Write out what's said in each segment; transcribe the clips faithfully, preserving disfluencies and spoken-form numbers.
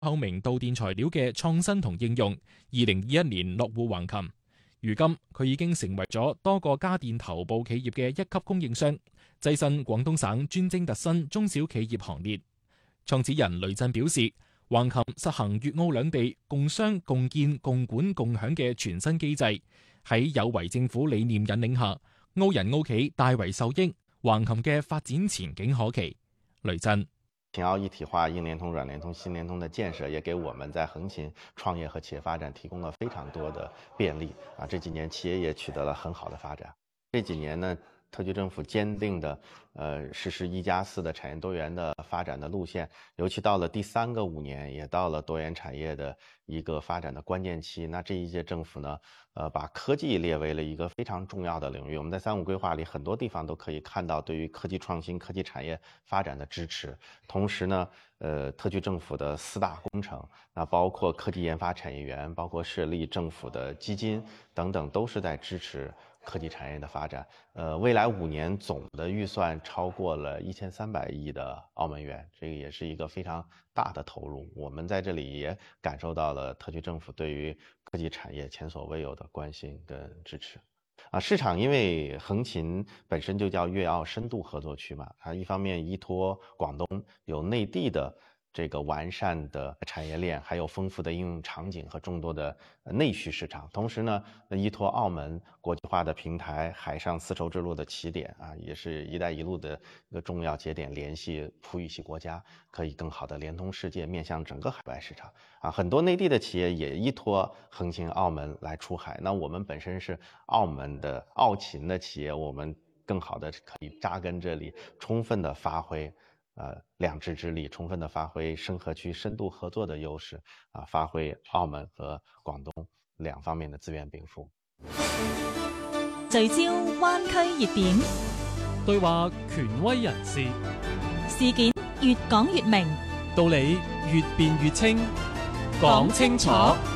透明導電材料嘅創新同應用，二零二一年落戶橫琴。如今佢已經成為咗多個家電頭部企業嘅一級供應商，躋身廣東省專精特新中小企業行列。創始人雷震表示，橫琴實行粵澳兩地共商共建共管共享嘅全新機制，喺有為政府理念引領下，澳人澳企大為受益，橫琴嘅發展前景可期。雷震。 秦澳一體化、硬聯通、軟聯通、新聯通的建設，也給我們在橫琴創業和企業發展提供了非常多的便利啊！這幾年企業也取得了很好的發展。這幾年呢，特區政府堅定的呃實施一加四的產業多元的發展的路線，尤其到了第三個五年，也到了多元產業的一個發展的關鍵期。那這一屆政府呢，呃，把科技列為了一個非常重要的領域。我們在三五規劃裏很多地方都可以看到對於科技創新、科技產業發展的支持。同時呢，呃，特區政府的四大工程，那包括科技研發產業園，包括設立政府的基金等等，都是在支持科技產業的發展。呃，未來五年總的預算超過了一千三百億的澳門元，這個也是一個非常大的投入。我們在這裏也感受到了特區政府對於科技產業前所未有的關心跟支持。啊，市場因為橫琴本身就叫粵澳深度合作區嘛，它一方面依託廣東有內地的這個完善的產業鏈，還有豐富的應用場景和眾多的內需市場，同時呢，依託澳門國際化的平台，海上絲綢之路的起點啊，也是一帶一路的一個重要節點，聯繫葡語系國家，可以更好的連通世界，面向整個海外市場啊。很多內地的企業也依託橫琴澳門來出海，那我們本身是澳門的澳勤的企業，我們更好的可以扎根這裡，充分的發揮呃，兩支之力，充分的發揮深合區深度合作的優勢啊，發揮澳門和廣東兩方面的資源稟賦。 聚焦灣區熱點， 對話權威人士， 事件越講越明， 道理越辯越清，講清楚。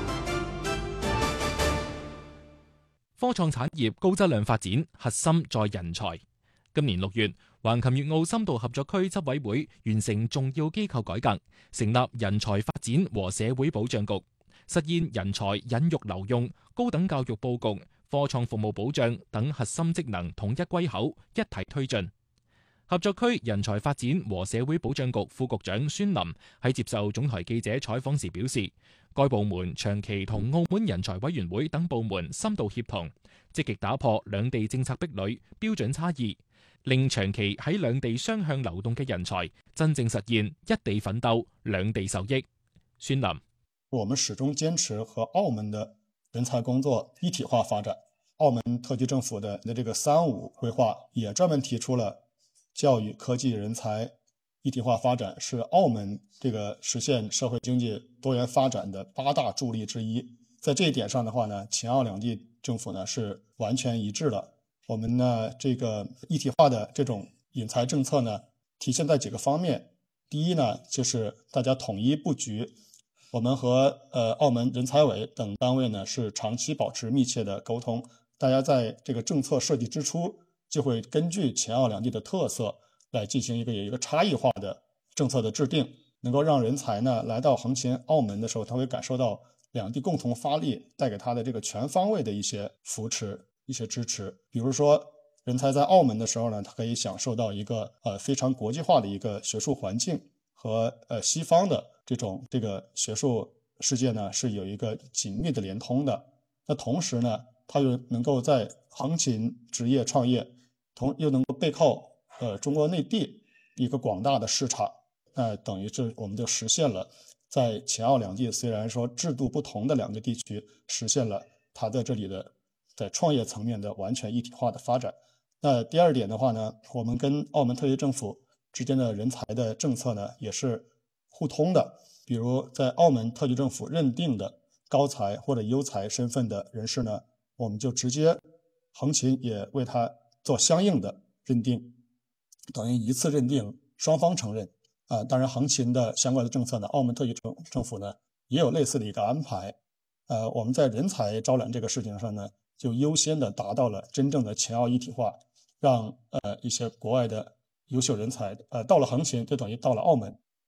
科創產業高質量發展，核心在人才。今年六月，橫琴粵澳深度合作區執委會完成重要機構改革，成立人才發展和社會保障局，實現人才引育留用、高等教育佈局、科創服務保障等核心職能統一歸口，一體推進。合作區人才發展和社會保障局副局長孫林喺接受總台記者採訪時表示，該部門長期同澳門人才委員會等部門深度協同，積極打破兩地政策壁壘、標準差異，令長期喺兩地雙向流動嘅人才真正實現一地奮鬥、兩地受益。孫林： 我們始終堅持和澳門的人才工作一體化發展。澳門特區政府的的這個三五規劃也專門提出了教育、科技、人才一體化發展是澳門這個實現社會經濟多元發展的八大助力之一。在這一點上的話呢，秦澳兩地政府呢是完全一致的。我們呢這個一體化的這種引才政策呢，體現在幾個方面。第一呢，就是大家統一布局。我們和呃澳門人才委等單位呢是長期保持密切的溝通。大家在這個政策設計之初，就會根據秦澳兩地的特色來進行一個有一個差異化的政策的制定，能夠讓人才呢來到橫琴澳門的時候，他會感受到兩地共同發力帶給他的這個全方位的一些扶持、一些支持。比如說，人才在澳門的時候呢，他可以享受到一個呃非常國際化的一個學術環境和呃西方的這種這個學術世界呢是有一個緊密的連通的。那同時呢，他又能夠在橫琴職業創業，同又能夠背靠呃中國內地一個廣大的市場，那、呃、等於是我們就實現了在秦澳兩地雖然說制度不同的兩個地區，實現了它在這裡的在創業層面的完全一體化的發展。那第二點的話呢，我們跟澳門特區政府之間的人才的政策呢也是互通的。比如在澳門特區政府認定的高才或者優才身份的人士呢，我們就直接橫琴也為他做相應的認定，等於一次認定雙方承認啊。當然橫琴的相關的政策呢，澳門特區政政府呢也有類似的一個安排。呃，我們在人才招攬這個事情上呢，就優先的達到了真正的秦澳一體化，讓呃一些國外的優秀人才呃到了橫琴就等於到了澳門。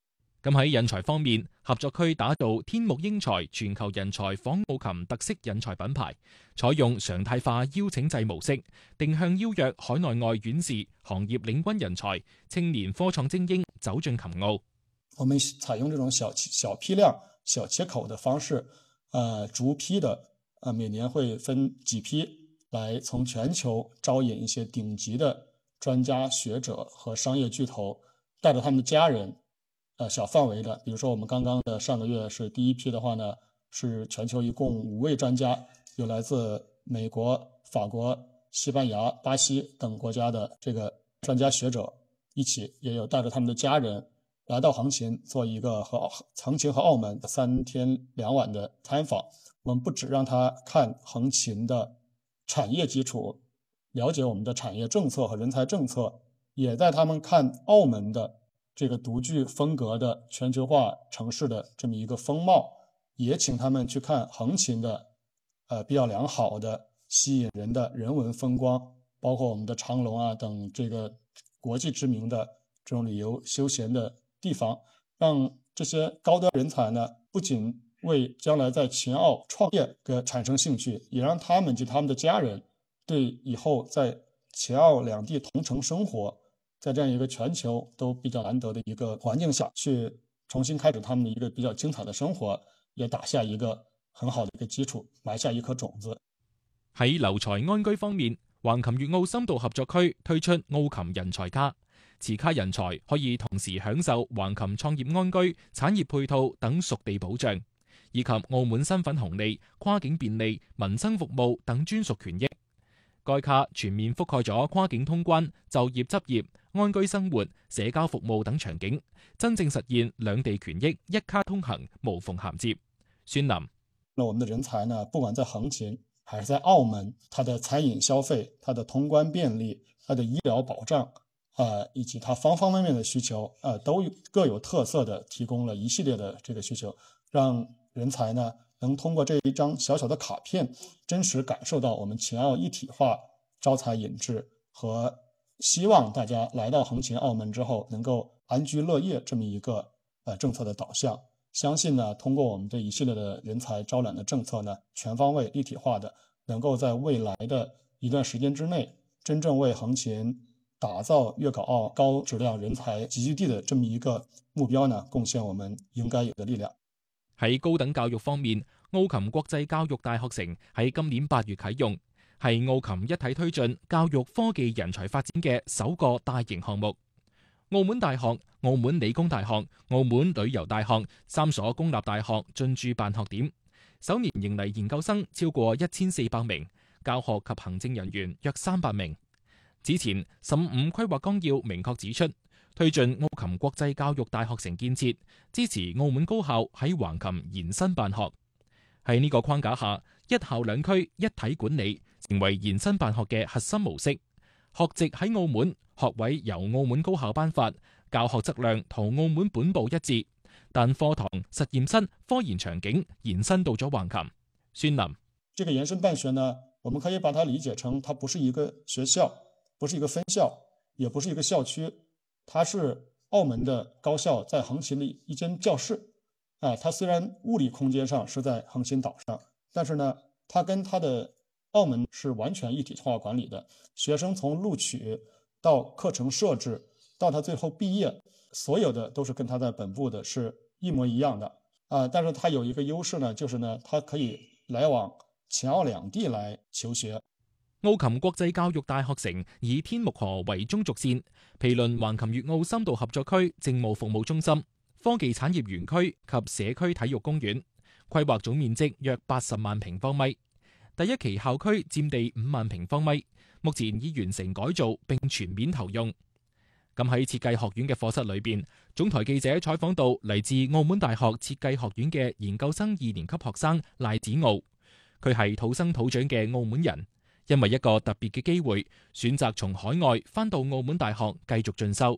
咁喺人才方面，合作區打造天目英才全球人才訪澳琴特色人才品牌，採用常態化邀請制模式，定向邀約海內外院士、行業領軍人才、青年科創精英走進琴澳。 我們採用這種小小批量、小切口的方式，呃，逐批的，呃，每年會分幾批來從全球招引一些頂級的專家學者和商業巨頭，帶着他們的家人。呃，小範圍的，比如說我們剛剛的上個月是第一批的話呢，是全球一共五位專家，有來自美國、法國、西班牙、巴西等國家的這個專家學者一起，也有帶着他們的家人來到橫琴做一個和橫琴和澳門三天兩晚的參訪。我們不只讓他看橫琴的產業基礎，了解我們的產業政策和人才政策，也帶他們看澳門的這個獨具風格的全球化城市的這麼一個風貌，也請他們去看橫琴的，呃，比較良好的吸引人的人文風光，包括我們的長隆啊等這個國際知名的這種旅遊休閒的地方，讓這些高端人才呢，不僅為將來在秦澳創業嘅產生興趣，也讓他們及他們的家人對以後在秦澳兩地同城生活，在這樣一個全球都比較難得的一個環境下去重新開始他們的一個比較精彩的生活，也打下一個很好的一個基礎，埋下一顆種子。 喺留才安居方面，橫琴粵澳深度合作區推出澳琴人才卡，持卡人才可以同時享受橫琴創業安居、產業配套等屬地保障，以及澳門身份紅利、跨境便利、民生服務等專屬權益。該卡全面覆蓋咗跨境通關、就業執業、安居生活、社交服務等場景，真正實現兩地權益一卡通行，無縫銜接。孫林， 那我們的人才呢，不管在橫琴還是在澳門，它的餐飲消費、它的通關便利、它的醫療保障，啊、呃，以及它方方面面的需求，啊、呃，都各有特色的提供了一系列的這個需求，讓人才呢能通過這一張小小的卡片，真實感受到我們秦澳一體化、招才引智和希望大家來到橫琴澳門之後能夠安居樂業這麼一個呃政策的導向。相信呢，通過我們這一系列的人才招攬的政策呢，全方位立體化的，能夠在未來的一段時間之內，真正為橫琴打造粵港澳高質量人才集聚地的這麼一個目標呢，貢獻我們應該有的力量。 喺高等教育方面，澳琴國際教育大學城喺今年八月啟用，係澳琴一體推進教育科技人才發展嘅首個大型項目。澳門大學、澳門理工大學、澳門旅遊大學三所公立大學進駐辦學點，首年迎嚟研究生超過一千四百名，教學及行政人員約三百名。此前，十五規劃綱要明確指出，推進澳琴國際教育大學城建設，支持澳門高校喺橫琴延伸辦學。喺呢個框架下，一校兩區一體管理成為延伸辦學嘅核心模式。學籍喺澳門，學位由澳門高校頒發，教學質量同澳門本部一致，但課堂、實驗室、科研場景延伸到咗橫琴。孫林， 這個延伸辦學呢，我們可以把它理解成，它不是一個學校，不是一個分校，也不是一個校區，它是澳門的高校在橫琴的一間教室。啊，它雖然物理空間上是在橫琴島上，但是呢，它跟它的澳門是完全一體化管理的。學生從錄取到課程設置到他最後畢業，所有的都是跟他在本部的是一模一樣的。啊，但是它有一個優勢呢，就是呢，它可以來往秦澳兩地來求學。 澳琴國際教育大學城以天目河為中軸線，毗鄰橫琴粵澳深度合作區政務服務中心、科技產業園區及社區體育公園，規劃總面積約八十萬平方米。第一期校區佔地五萬平方米，目前已完成改造並全面投用。咁喺設計學院嘅課室裏邊，總台記者採訪到嚟自澳門大學設計學院嘅研究生二年級學生賴子傲，佢係土生土長嘅澳門人，因為一個特別嘅機會，選擇從海外返到澳門大學繼續進修。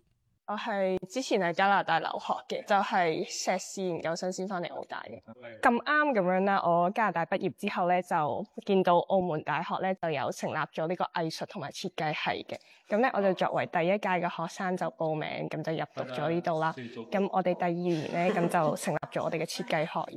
我係之前喺加拿大留學嘅，就係碩士研究生先翻嚟澳大嘅。咁啱咁樣啦，我加拿大畢業之後咧，就見到澳門大學咧就有成立咗呢個藝術同埋設計系嘅。咁咧我就作為第一屆嘅學生就報名，咁就入讀咗呢度啦。咁我哋第二年咧，咁就成立咗我哋嘅設計學院。